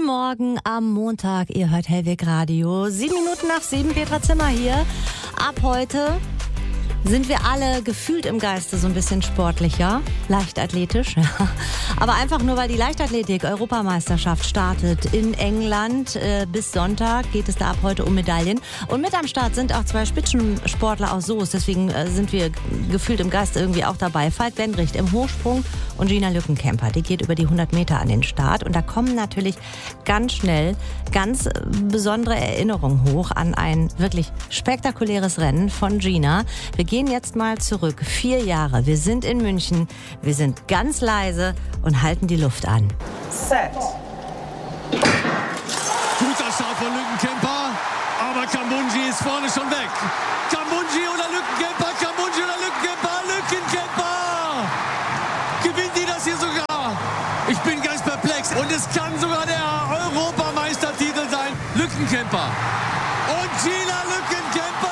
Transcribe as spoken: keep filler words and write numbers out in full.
Morgen am Montag. Ihr hört Hellweg Radio. Sieben Minuten nach sieben, Petra Zimmer hier. Ab heute sind wir alle gefühlt im Geiste so ein bisschen sportlicher, leichtathletisch. Ja. Aber einfach nur, weil die Leichtathletik-Europameisterschaft startet in England. Äh, bis Sonntag geht es da ab heute um Medaillen. Und mit am Start sind auch zwei Spitzensportler aus Soest. Deswegen äh, sind wir gefühlt im Geiste irgendwie auch dabei. Falk Wendricht im Hochsprung und Gina Lückenkämper. Die geht über die hundert Meter an den Start. Und da kommen natürlich ganz schnell ganz besondere Erinnerungen hoch an ein wirklich spektakuläres Rennen von Gina. Wir gehen jetzt mal zurück. Vier Jahre. Wir sind in München. Wir sind ganz leise und halten die Luft an. Set. Guter Start von Lückenkämper. Aber Kambundji ist vorne schon weg. Kambundji oder Lückenkämper? Kambundji oder Lückenkämper? Lückenkämper! Gewinnt die das hier sogar? Ich bin ganz perplex. Und es kann sogar der Europameistertitel sein. Lückenkämper. Und Gina Lückenkämper